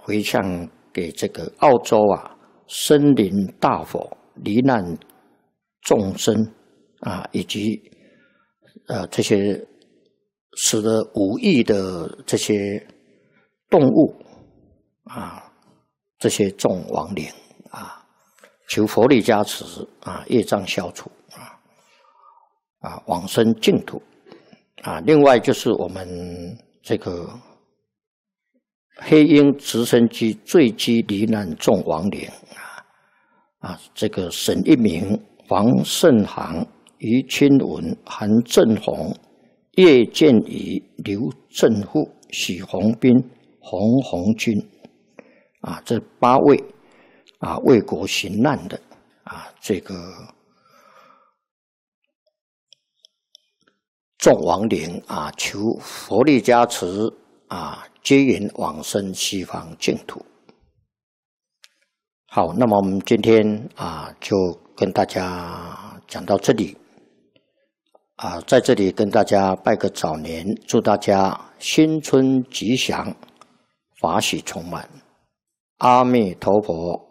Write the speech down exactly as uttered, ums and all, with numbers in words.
回向给这个澳洲啊森林大火罹难众生啊，以及呃这些死了五亿的这些动物啊，这些众亡灵啊，求佛力加持啊，业障消除啊，啊往生净土啊。另外就是我们这个黑鹰直升机坠机罹难众亡灵啊，啊这个沈一鸣、黄胜航、于清文、韩正宏、叶建仪、刘正富、许宏斌、洪宏军啊，这八位啊为国行难的啊这个众亡灵啊，求佛力加持啊，接引往生西方净土。好，那么我们今天啊就跟大家讲到这里啊，在这里跟大家拜个早年，祝大家新春吉祥，法喜充满。阿弥陀佛。